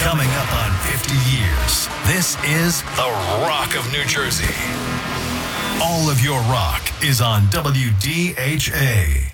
Coming up on 50 years, this is the Rock of New Jersey. All of your rock is on WDHA.